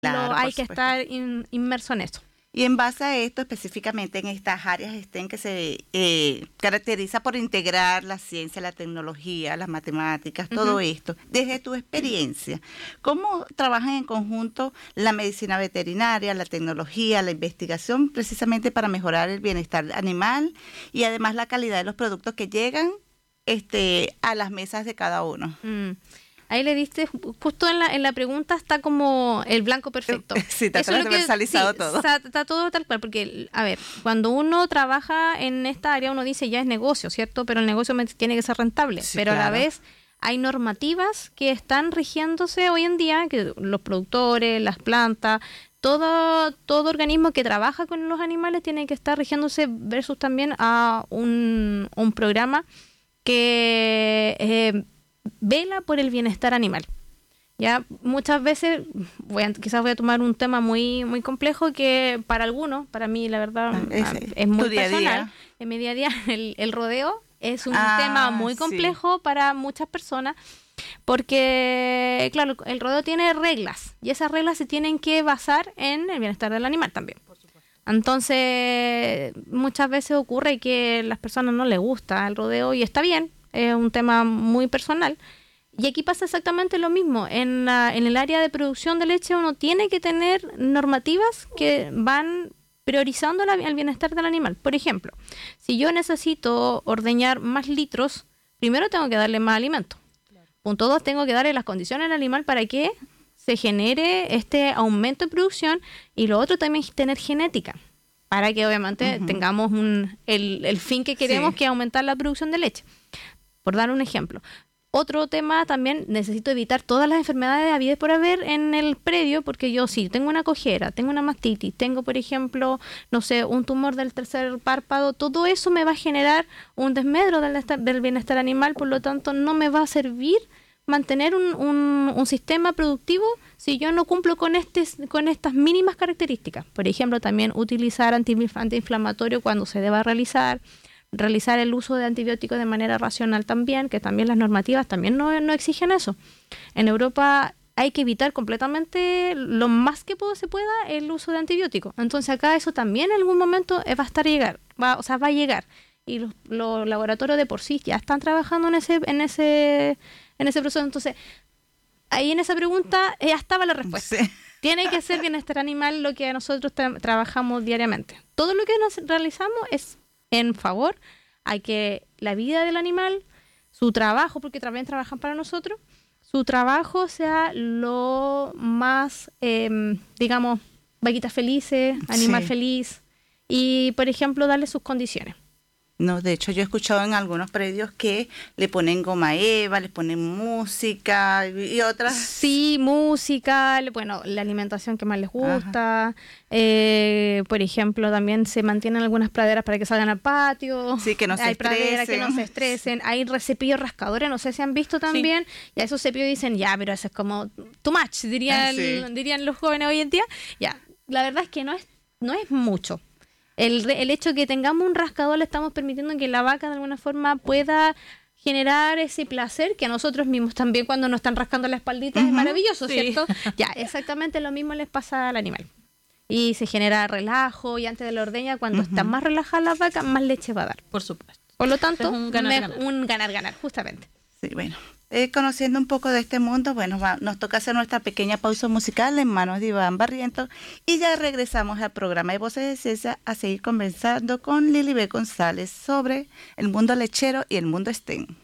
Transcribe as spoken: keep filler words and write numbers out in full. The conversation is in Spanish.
Claro, hay por que supuesto. estar in, inmerso en eso. Y en base a esto, específicamente en estas áreas STEM que se eh, caracteriza por integrar la ciencia, la tecnología, las matemáticas, todo Ujú. esto, desde tu experiencia, ¿cómo trabajan en conjunto la medicina veterinaria, la tecnología, la investigación, precisamente para mejorar el bienestar animal y además la calidad de los productos que llegan este, a las mesas de cada uno? Mm. Ahí le diste, justo en la, en la pregunta está como el blanco perfecto. Sí, está Eso es lo que- transversalizado sí, todo. Está, está todo tal cual, porque, a ver, cuando uno trabaja en esta área, uno dice ya es negocio, ¿cierto? Pero el negocio me- tiene que ser rentable. Sí, pero a la claro. vez hay normativas que están rigiéndose hoy en día, que los productores, las plantas, todo, todo organismo que trabaja con los animales tiene que estar rigiéndose versus también a un, un programa que eh, vela por el bienestar animal. Ya muchas veces, voy a, quizás voy a tomar un tema muy muy complejo que para algunos, para mí la verdad Ah, es- ah, es muy tu día a día. personal. En mi día a día el, el rodeo es un Ah, tema muy sí. complejo para muchas personas porque, claro, el rodeo tiene reglas y esas reglas se tienen que basar en el bienestar del animal también. Entonces, muchas veces ocurre que a las personas no les gusta el rodeo y está bien, es un tema muy personal. Y aquí pasa exactamente lo mismo. En, la, en el área de producción de leche uno tiene que tener normativas que van priorizando la, el bienestar del animal. Por ejemplo, si yo necesito ordeñar más litros, primero tengo que darle más alimento. Punto dos, tengo que darle las condiciones al animal para que se genere este aumento de producción, y lo otro también es tener genética para que obviamente Ujú. tengamos un, el, el fin que queremos, Sí. que es aumentar la producción de leche. Por dar un ejemplo. Otro tema también, necesito evitar todas las enfermedades habidas por haber en el predio, porque yo sí, tengo una cojera, tengo una mastitis, tengo, por ejemplo, no sé, un tumor del tercer párpado, todo eso me va a generar un desmedro del, estar- del bienestar animal, por lo tanto no me va a servir mantener un, un, un sistema productivo si yo no cumplo con, este, con estas mínimas características. Por ejemplo, también utilizar anti- antiinflamatorio cuando se deba realizar, realizar el uso de antibióticos de manera racional también, que también las normativas también no, no exigen eso. En Europa hay que evitar completamente lo más que puedo, se pueda el uso de antibióticos. Entonces acá eso también en algún momento va a estar llegar, va, o sea, va a llegar. Y los, los laboratorios de por sí ya están trabajando en ese, en ese, en ese proceso. Entonces, ahí en esa pregunta ya estaba la respuesta. Sí. Tiene que ser bienestar animal lo que nosotros tra- trabajamos diariamente. Todo lo que nos realizamos es en favor a que la vida del animal, su trabajo, porque también trabajan para nosotros, su trabajo sea lo más, eh, digamos, vaquitas felices, animal Sí. feliz, y, por ejemplo, darle sus condiciones. No, de hecho yo he escuchado en algunos predios que le ponen goma eva, le ponen música y y otras. Sí, música, le- bueno, la alimentación que más les gusta. Eh, por ejemplo, también se mantienen algunas praderas para que salgan al patio. Sí, que no se Hay praderas que no estresen. se estresen. Hay re- cepillos rascadores, no sé si han visto también. Y a esos cepillos dicen, ya, pero eso es como too much, diría Ah, el- sí. dirían los jóvenes hoy en día. Ya, la verdad es que no es, no es mucho. El, re- el hecho de que tengamos un rascador le estamos permitiendo que la vaca de alguna forma pueda generar ese placer que a nosotros mismos también cuando nos están rascando la espaldita es Ujú, maravilloso, sí. ¿cierto? Ya, exactamente lo mismo les pasa al animal. Y se genera relajo, y antes de la ordeña, cuando está más relajada la vaca, más leche va a dar. Por supuesto. Por lo tanto, Es un ganar-ganar. me- un ganar-ganar, justamente. Sí, bueno. Eh, conociendo un poco de este mundo, bueno, va- nos toca hacer nuestra pequeña pausa musical en manos de Iván Barrientos y ya regresamos al programa de Voces de Ciencia a seguir conversando con Lili B. González sobre el mundo lechero y el mundo STEM.